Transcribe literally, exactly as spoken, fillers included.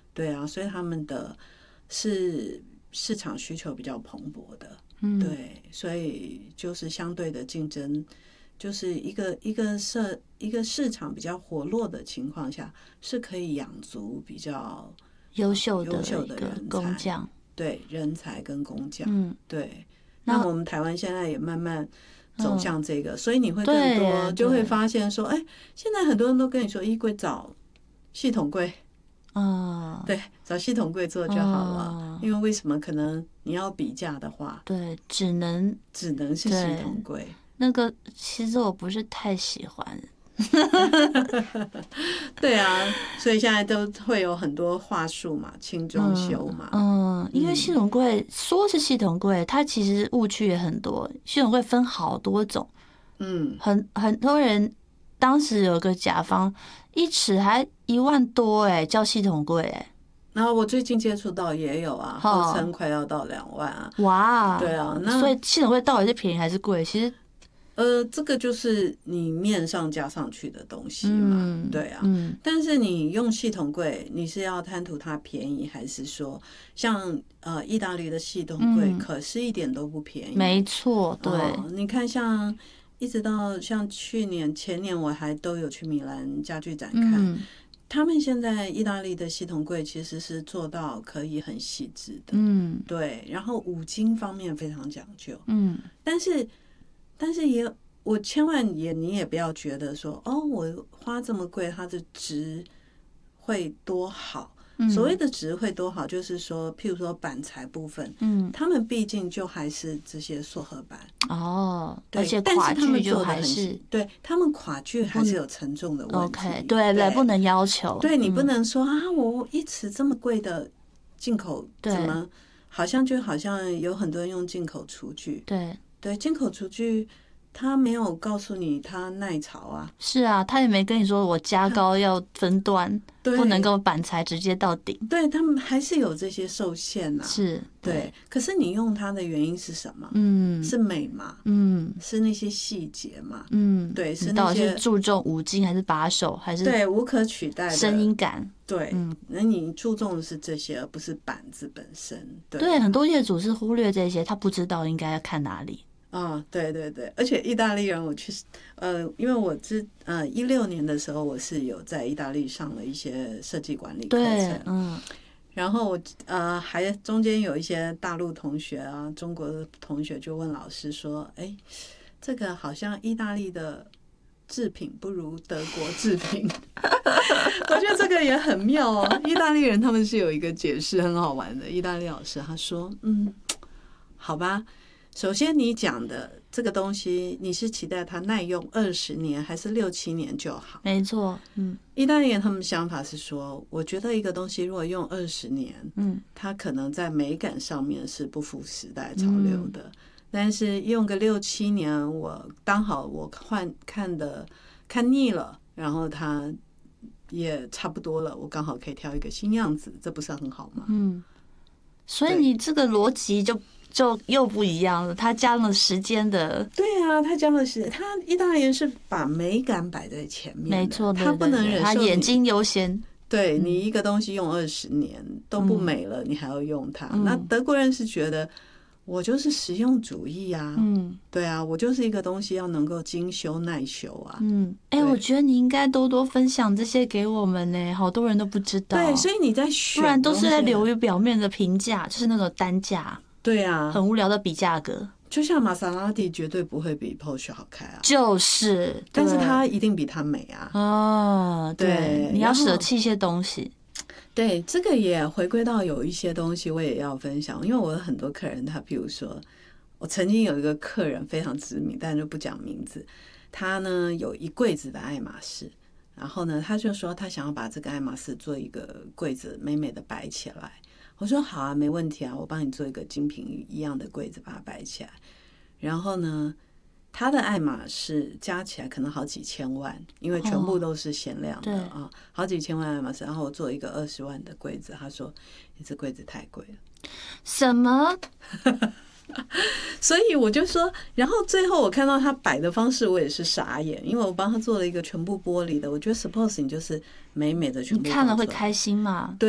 对啊，所以他们的是市场需求比较蓬勃的， 嗯， 对，所以就是相对的竞争，就是一个一个社一个市场比较活络的情况下，是可以养足比较优秀的优秀的一个人才， 工匠， 对，人才跟工匠， 嗯， 对。 那那我们台湾现在也慢慢走向这个，所以你会更对多就会对发现说，哎，现在很多人都跟你说，衣柜找系统柜， 嗯， 对，找系统柜做就好了。 嗯因为为什么？可能你要比价的话， 对，只能只能是系统柜。 那个其实我不是太喜欢。 对啊，所以现在都会有很多话术嘛，轻装修嘛。 嗯，嗯因为系统柜说是系统柜，它其实误区也很多。系统柜分好多种， 嗯， 很很多人当时有个甲方一尺还一万多哎、欸，叫系统柜哎、欸。 然后我最近接触到也有啊，号称快要到两万啊。 哇， 对啊，那所以系统柜到底是便宜还是贵？其实。 呃，这个就是你面上加上去的东西嘛， 嗯、 对啊。 嗯、 但是你用系统柜，你是要贪图它便宜，还是说像呃意大利的系统柜，可是一点都不便宜？ 没错，对、 哦。你看，像一直到像去年、前年，我还都有去米兰家具展看。嗯他们现在意大利的系统柜其实是做到可以很细致的， 嗯， 对。然后五金方面非常讲究， 嗯， 但是。但是也，我千万也你也不要觉得说，哦，我花这么贵，它的值会多好。所谓的值会多好，就是说，譬如说板材部分，嗯，他们毕竟就还是这些塑合板哦， 对， 而且垮锯就还是对他们垮锯还是有沉重的问题。 OK， 对对，不能要求， 对你不能说啊，我一尺这么贵的进口，怎么好像就好像有很多人用进口厨具， 对。 对，进口厨具，他没有告诉你它耐潮啊。 是啊，他也没跟你说我加高要分段，不能够板材直接到顶。 对，他们还是有这些受限啊。 是， 对。可是你用它的原因是什么？ 嗯， 是美嘛？ 嗯， 是那些细节嘛？ 嗯， 对，是那些。到底是注重五金还是把手，还是对无可取代的声音感？ 对，嗯，那你注重的是这些，而不是板子本身。对， 对，很多业主是忽略这些，他不知道应该要看哪里。 啊、哦，对对对，而且意大利人，我去，呃，因为我之呃一六年的时候，我是有在意大利上了一些设计管理课程， 嗯， 然后我呃还中间有一些大陆同学啊，中国的同学就问老师说，哎，这个好像意大利的制品不如德国制品，我觉得这个也很妙哦。意大利人他们是有一个解释很好玩的，意大利老师他说，嗯，好吧。首先，你讲的这个东西，你是期待它耐用二十年还是六七年就好？ 没错，嗯， 意大利人他们想法是说，我觉得一个东西如果用二十年，嗯，它可能在美感上面是不符时代潮流的，嗯、但是用个六七年，我刚好我换看的看腻了，然后它也差不多了，我刚好可以挑一个新样子，这不是很好吗？ 嗯，所以你这个逻辑就。就又不一样了，他加了时间的。 对啊，他加了时间，他意大利人是把美感摆在前面的， 没错， 他不能忍受他眼睛优先。 对你一个东西用二十年都不美了，嗯、你还要用它？嗯、那德国人是觉得我就是实用主义啊，嗯，对啊，我就是一个东西要能够精修耐修啊， 嗯，哎、欸，我觉得你应该多多分享这些给我们呢，好多人都不知道。 对，所以你在选， 不然都是在流于表面的评价，就是那个单价。 对啊， 很无聊的比价格， 就像玛莎拉蒂绝对不会比 Porsche 好开啊， 就是， 但是它一定比它美啊。 哦，对，对你要舍弃一些东西。 对，这个也回归到有一些东西我也要分享，因为我有很多客人，他比如说，我曾经有一个客人非常知名，但就不讲名字，他呢有一柜子的爱马仕，然后呢他就说他想要把这个爱马仕做一个柜子，美美的摆起来。我说好啊，没问题啊，我帮你做一个精品一样的柜子，把它摆起来。然后呢，他的爱马仕加起来可能好几千万，因为全部都是限量的啊、哦，好几千万爱马仕。然后我做一个二十万的柜子，他说你这柜子太贵了。 什么？ 所以我就说，然后最后我看到他摆的方式，我也是傻眼，因为我帮他做了一个全部玻璃的，我觉得 suppose 你就是美美的全部， 你看了会开心吗？ 对。